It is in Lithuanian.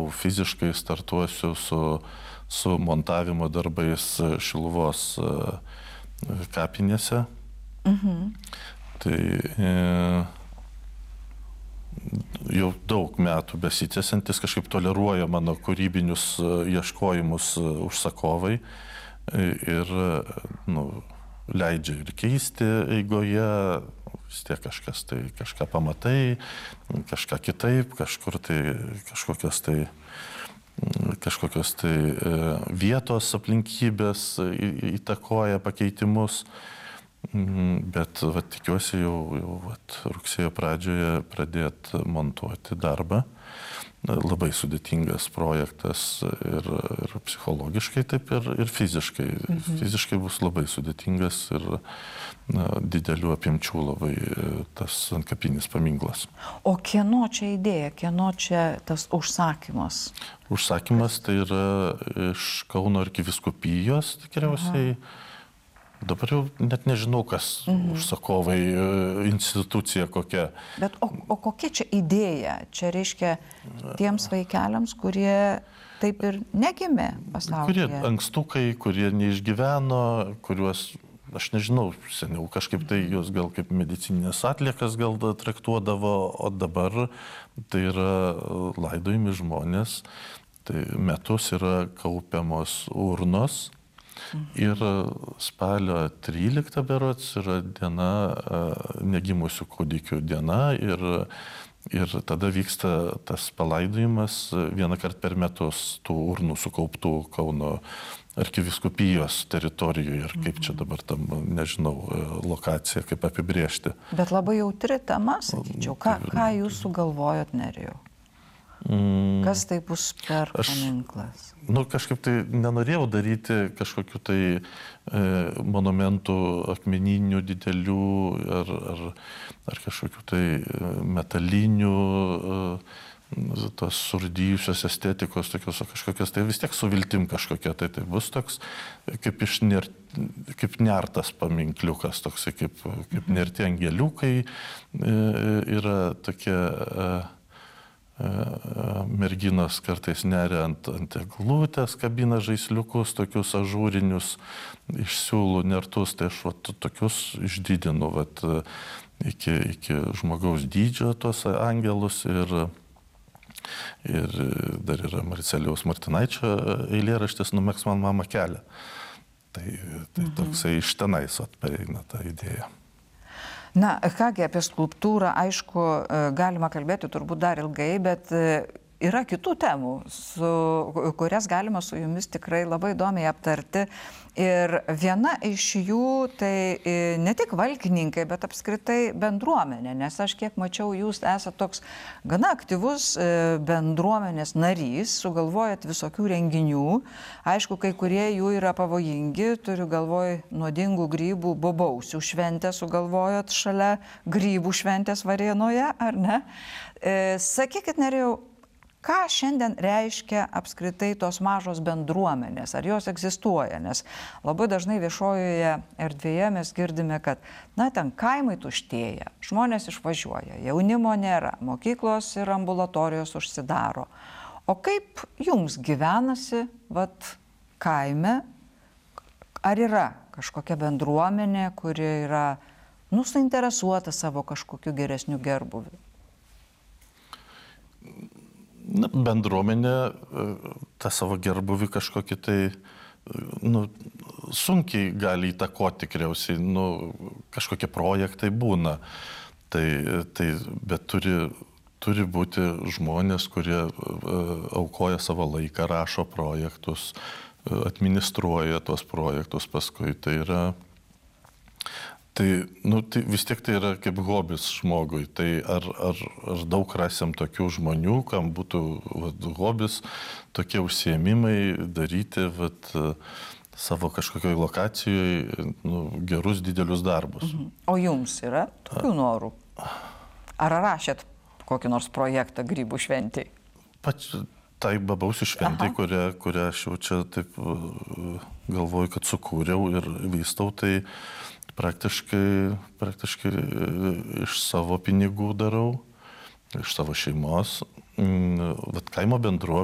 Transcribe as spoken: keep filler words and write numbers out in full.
jau fiziškai startuosiu su, su montavimo darbais Šiluvos kapinėse. Mhm. Tai e, jau daug metų besitęsiantis kažkaip toleruoja mano kūrybinius ieškojimus užsakovai ir nu, leidžia ir keisti eigoje, vis tiek kažkas tai, kažką pamatai, kažką kitaip, kažkur tai kažkokios tai, kažkokios tai vietos aplinkybės įtakoja pakeitimus. Bet va, tikiuosi jau, jau va, rugsėjo pradžioje pradėti montuoti darbą. Labai sudėtingas projektas ir, ir psichologiškai, taip ir, ir fiziškai. Mhm. Fiziškai bus labai sudėtingas ir na, didelių apimčių labai tas antkapinis paminklas. O kieno čia idėja, kieno čia tas užsakymas? Užsakymas tai yra iš Kauno arkivyskupijos tikriausiai. Aha. Dabar jau net nežinau, kas mhm. užsakovai, institucija kokia. Bet o, o kokia čia idėja? Čia reiškia tiems vaikeliams, kurie taip ir negimė pasaulyje? Kurie ankstukai, kurie neišgyveno, kuriuos, aš nežinau, seniau kažkaip tai jos gal kaip medicininės atliekas gal traktuodavo, o dabar tai yra laidojami žmonės. Tai metus yra kaupiamos urnos. Ir spalio tryliktą berods yra diena, negimusių kūdikių diena ir, ir tada vyksta tas palaidojimas vieną kartą per metus tų urnų sukauptų Kauno arkivyskupijos teritorijoje ir kaip čia dabar tam, nežinau, lokacija, kaip apibrėžti. Bet labai jautri tema, sakyčiau. Ką, ką jūs sugalvojot, Nerijau? Kas tai bus per paminklas? Aš, nu, kažkaip tai nenorėjau daryti kažkokių tai e, monumentų akmeninių didelių ar, ar, ar kažkokių tai metalinių, e, tos surdyjusios estetikos, tokios kažkokios, tai vis tiek su viltim kažkokia, tai tai bus toks kaip iš ner, kaip nertas paminkliukas, toksai kaip, kaip nerti angeliukai e, yra tokie... E, merginos kartais neria ant, ant eglutės, kabina žaisliukus, tokius ažūrinius iš siūlų nertus, tai aš vat, tokius išdidinu vat, iki, iki žmogaus dydžio tos angelus ir, ir dar yra Marcelijaus Martinaičio eilėraštis Numegzk man mama kelią. Tai, tai toksai iš tenais pareina ta idėja. Na, kągi, apie skulptūrą, aišku, galima kalbėti turbūt dar ilgai, bet yra kitų temų, su, kurias galima su jumis tikrai labai įdomiai aptarti. Ir viena iš jų tai ne tik valkininkai, bet apskritai bendruomenė, nes aš kiek mačiau, jūs esate toks gana aktyvus bendruomenės narys, sugalvojat visokių renginių. Aišku, kai kurie jų yra pavojingi, turiu galvoj nuodingų grybų bobausių šventę sugalvojot šalia grybų šventės Varėnoje, ar ne? E, sakykit, Nerijau, ką šiandien reiškia apskritai tos mažos bendruomenės, ar jos egzistuoja, nes labai dažnai viešojoje erdvėje mes girdime, kad, na, ten kaimai tuštėja, žmonės išvažiuoja, jaunimo nėra, mokyklos ir ambulatorijos užsidaro. O kaip jums gyvenasi, vat, kaime, ar yra kažkokia bendruomenė, kuri yra, nu, suinteresuota savo kažkokiu geresniu gerbūviu? Na, bendruomenė tą savo gerbuvį kažkokį tai, nu, sunkiai gali įtakoti tikriausiai, nu, kažkokie projektai būna. Tai, tai, bet turi, turi būti žmonės, kurie aukoja savo laiką, rašo projektus, administruoja tuos projektus paskui. Tai yra... Tai, nu, tai vis tiek tai yra kaip hobis žmogui. Tai ar, ar, ar daug rasim tokių žmonių, kam būtų vat, hobis, tokie užsiėmimai daryti vat, savo kažkokioj lokacijoje nu, gerus didelius darbus. Mhm. O jums yra tokių norų? Ar rašėt kokį nors projektą grybų šventėj? Pat tai babausių šventai, kurią, kurią aš jau čia taip galvoju, kad sukūriau ir vystau, tai Praktiškai, praktiškai iš savo pinigų darau, iš savo šeimos. Vat kaimo bendruomenė.